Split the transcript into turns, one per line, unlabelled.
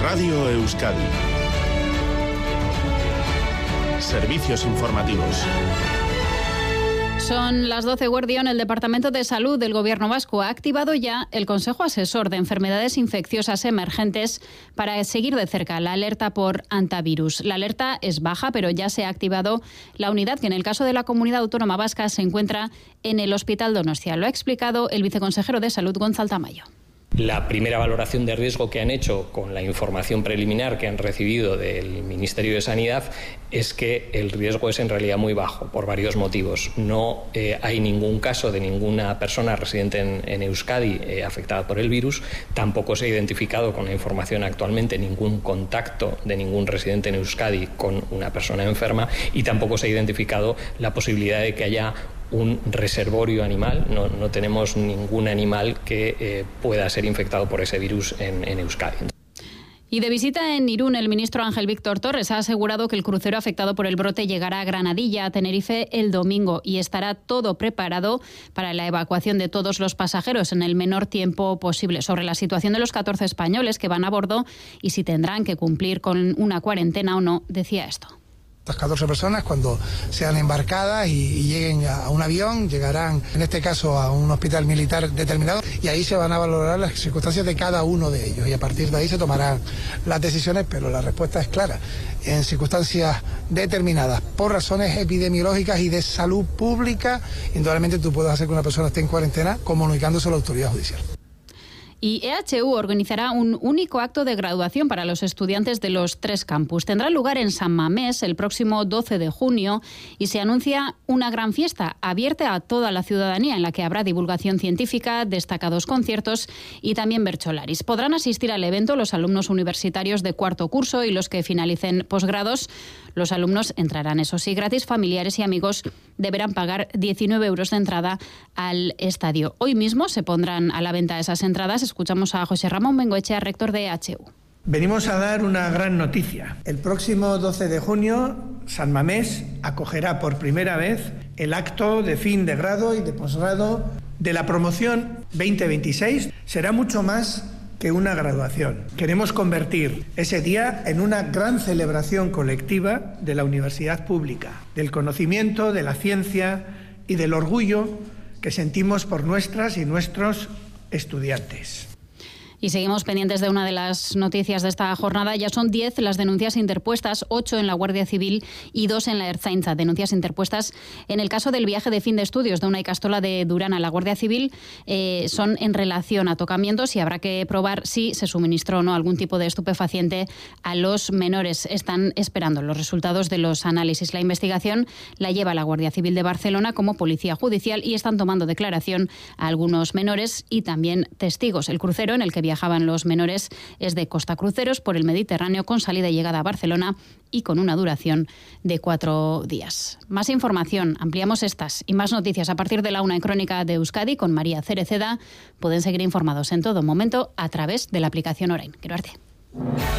Radio Euskadi. Servicios informativos.
Son las 12. Guardián. El Departamento de Salud del Gobierno vasco ha activado ya el Consejo Asesor de Enfermedades Infecciosas Emergentes para seguir de cerca la alerta por hantavirus. La alerta es baja, pero ya se ha activado la unidad que en el caso de la Comunidad Autónoma Vasca se encuentra en el Hospital Donostia. Lo ha explicado el viceconsejero de Salud, Gonzalo Tamayo.
La primera valoración de riesgo que han hecho con la información preliminar que han recibido del Ministerio de Sanidad es que el riesgo es en realidad muy bajo por varios motivos. No hay ningún caso de ninguna persona residente en Euskadi afectada por el virus. Tampoco se ha identificado con la información actualmente ningún contacto de ningún residente en Euskadi con una persona enferma y tampoco se ha identificado la posibilidad de que haya un reservorio animal. No tenemos ningún animal que pueda ser infectado por ese virus en Euskadi.
Y de visita en Irún, el ministro Ángel Víctor Torres ha asegurado que el crucero afectado por el brote llegará a Granadilla, a Tenerife, el domingo y estará todo preparado para la evacuación de todos los pasajeros en el menor tiempo posible. Sobre la situación de los 14 españoles que van a bordo y si tendrán que cumplir con una cuarentena o no, decía esto.
Estas 14 personas, cuando sean embarcadas y lleguen a un avión, llegarán en este caso a un hospital militar determinado y ahí se van a valorar las circunstancias de cada uno de ellos y a partir de ahí se tomarán las decisiones, pero la respuesta es clara. En circunstancias determinadas por razones epidemiológicas y de salud pública, indudablemente tú puedes hacer que una persona esté en cuarentena comunicándose a la autoridad judicial.
Y EHU organizará un único acto de graduación para los estudiantes de los 3 campus. Tendrá lugar en San Mamés el próximo 12 de junio y se anuncia una gran fiesta abierta a toda la ciudadanía en la que habrá divulgación científica, destacados conciertos y también bercholaris. Podrán asistir al evento los alumnos universitarios de 4º curso y los que finalicen posgrados. Los alumnos entrarán, eso sí, gratis. Familiares y amigos deberán pagar 19 euros de entrada al estadio. Hoy mismo se pondrán a la venta esas entradas. Escuchamos a José Ramón Bengoechea, rector de EHU.
Venimos a dar una gran noticia. El próximo 12 de junio, San Mamés acogerá por primera vez el acto de fin de grado y de posgrado de la promoción 2026. Será mucho más que una graduación. Queremos convertir ese día en una gran celebración colectiva de la universidad pública, del conocimiento, de la ciencia y del orgullo que sentimos por nuestras y nuestros estudiantes.
Y seguimos pendientes de una de las noticias de esta jornada. Ya son 10 las denuncias interpuestas, 8 en la Guardia Civil y 2 en la Ertzaintza. Denuncias interpuestas en el caso del viaje de fin de estudios de una ikastola de Durán a la Guardia Civil. Son en relación a tocamientos y habrá que probar si se suministró o no algún tipo de estupefaciente a los menores. Están esperando los resultados de los análisis. La investigación la lleva la Guardia Civil de Barcelona como policía judicial y están tomando declaración a algunos menores y también testigos. El crucero en el que viajaban los menores es de Costa Cruceros por el Mediterráneo con salida y llegada a Barcelona y con una duración de 4 días. Más información, ampliamos estas y más noticias a partir de la 1 en Crónica de Euskadi con María Cereceda. Pueden seguir informados en todo momento a través de la aplicación Orain. Quiero arte.